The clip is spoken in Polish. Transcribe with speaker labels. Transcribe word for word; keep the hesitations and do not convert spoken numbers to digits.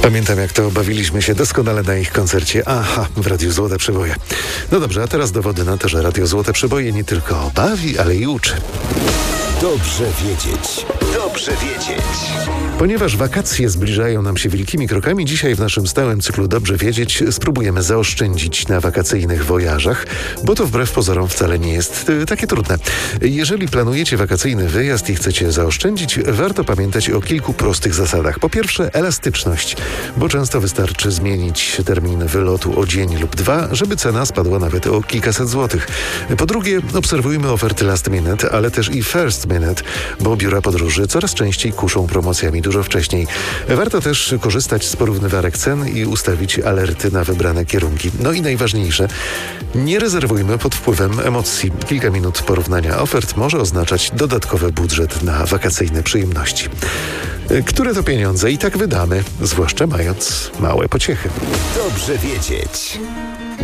Speaker 1: Pamiętam, jak to bawiliśmy się doskonale na ich koncercie. Aha, w Radiu Złote Przeboje. No dobrze, a teraz dowody na to, że Radio Złote Przeboje nie tylko bawi, ale i uczy.
Speaker 2: Dobrze wiedzieć. Dobrze wiedzieć.
Speaker 1: Ponieważ wakacje zbliżają nam się wielkimi krokami, dzisiaj w naszym stałym cyklu Dobrze Wiedzieć spróbujemy zaoszczędzić na wakacyjnych wojażach, bo to wbrew pozorom wcale nie jest y, takie trudne. Jeżeli planujecie wakacyjny wyjazd i chcecie zaoszczędzić, warto pamiętać o kilku prostych zasadach. Po pierwsze, elastyczność, bo często wystarczy zmienić termin wylotu o dzień lub dwa, żeby cena spadła nawet o kilkaset złotych. Po drugie, obserwujmy oferty last minute, ale też i first minute, bo biura podróży coraz częściej kuszą promocjami dużo wcześniej. Warto też korzystać z porównywarek cen i ustawić alerty na wybrane kierunki. No i najważniejsze, nie rezerwujmy pod wpływem emocji. Kilka minut porównania ofert może oznaczać dodatkowy budżet na wakacyjne przyjemności. Które to pieniądze i tak wydamy, zwłaszcza mając małe pociechy.
Speaker 2: Dobrze wiedzieć.